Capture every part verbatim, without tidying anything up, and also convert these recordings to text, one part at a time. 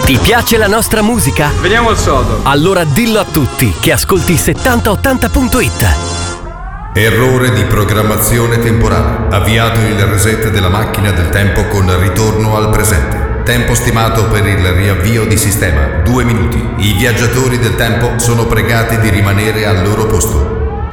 Ti piace la nostra musica? Veniamo al sodo. Allora dillo a tutti che ascolti settanta ottanta punto it. Errore di programmazione temporale. Avviato il reset della macchina del tempo con ritorno al presente. Tempo stimato per il riavvio di sistema, due minuti. I viaggiatori del tempo sono pregati di rimanere al loro posto.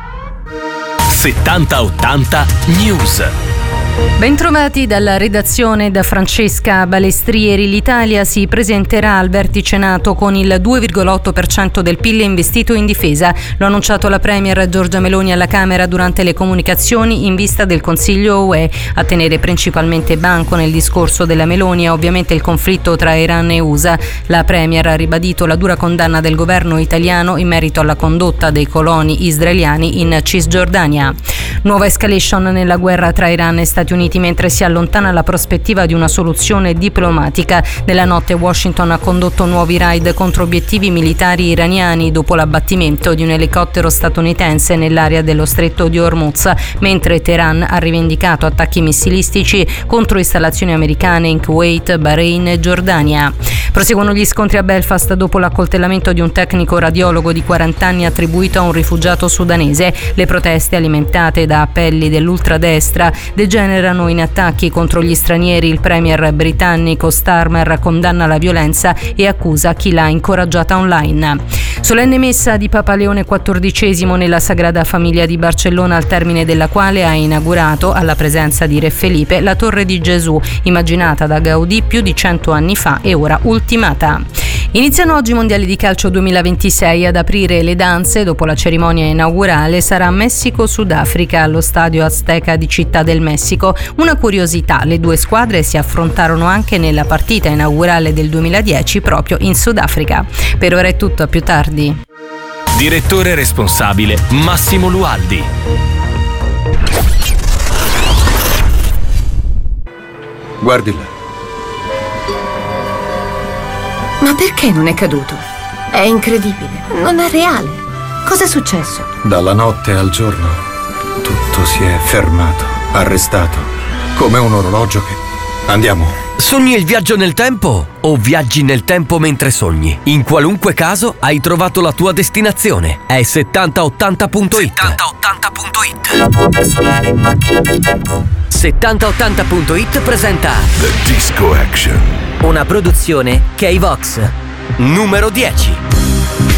settanta ottanta News. Bentrovati dalla redazione da Francesca Balestrieri. L'Italia si presenterà al vertice NATO con il due virgola otto per cento del P I L investito in difesa. Lo ha annunciato la Premier Giorgia Meloni alla Camera durante le comunicazioni in vista del Consiglio U E. A tenere principalmente banco nel discorso della Meloni è ovviamente il conflitto tra Iran e U S A. La Premier ha ribadito la dura condanna del governo italiano in merito alla condotta dei coloni israeliani in Cisgiordania. Nuova escalation nella guerra tra Iran e Stati Uniti mentre si allontana la prospettiva di una soluzione diplomatica. Nella notte Washington ha condotto nuovi raid contro obiettivi militari iraniani dopo l'abbattimento di un elicottero statunitense nell'area dello stretto di Hormuz, mentre Teheran ha rivendicato attacchi missilistici contro installazioni americane in Kuwait, Bahrain e Giordania. Proseguono gli scontri a Belfast dopo l'accoltellamento di un tecnico radiologo di quaranta anni attribuito a un rifugiato sudanese. Le proteste, alimentate da appelli dell'ultradestra, degenerano in attacchi contro gli stranieri. Il premier britannico Starmer condanna la violenza e accusa chi l'ha incoraggiata online. Solenne messa di Papa Leone quattordicesimo nella Sagrada Famiglia di Barcellona, al termine della quale ha inaugurato, alla presenza di Re Felipe, la Torre di Gesù, immaginata da Gaudì più di cento anni fa e ora ultimata. Iniziano oggi i mondiali di calcio duemilaventisei. Ad aprire le danze dopo la cerimonia inaugurale sarà Messico-Sudafrica allo stadio Azteca di Città del Messico. Una curiosità: le due squadre si affrontarono anche nella partita inaugurale del duemiladieci proprio in Sudafrica. Per ora è tutto, a più tardi. Direttore responsabile Massimo Lualdi. Guardi là. Ma perché non è caduto? È incredibile, non è reale. Cosa è successo? Dalla notte al giorno tutto si è fermato, arrestato, come un orologio che... Andiamo. Sogni il viaggio nel tempo o viaggi nel tempo mentre sogni? In qualunque caso hai trovato la tua destinazione. È settanta ottanta punto it. settanta ottanta punto it. settanta ottanta punto it presenta The Disco Action, una produzione K-Vox numero dieci.